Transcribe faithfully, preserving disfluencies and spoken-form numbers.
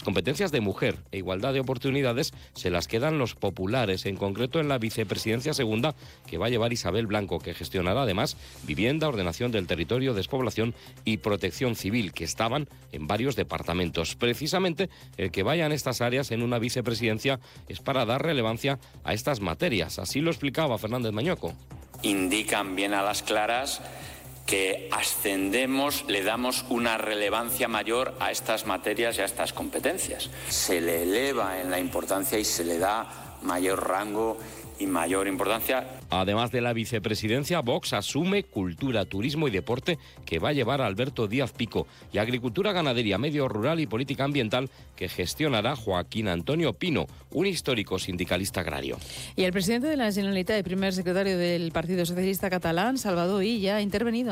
Las competencias de mujer e igualdad de oportunidades se las quedan los populares, en concreto en la vicepresidencia segunda que va a llevar Isabel Blanco, que gestionará además vivienda, ordenación del territorio, despoblación y protección civil, que estaban en varios departamentos. Precisamente el que vayan estas áreas en una vicepresidencia es para dar relevancia a estas materias. Así lo explicaba Fernández Mañoco. Indican bien a las claras que ascendemos, le damos una relevancia mayor a estas materias y a estas competencias. Se le eleva en la importancia y se le da mayor rango y mayor importancia. Además de la vicepresidencia, Vox asume cultura, turismo y deporte, que va a llevar a Alberto Díaz Pico, y agricultura, ganadería, medio rural y política ambiental, que gestionará Joaquín Antonio Pino, un histórico sindicalista agrario. Y el presidente de la Generalitat y primer secretario del Partido Socialista Catalán, Salvador Illa, ha intervenido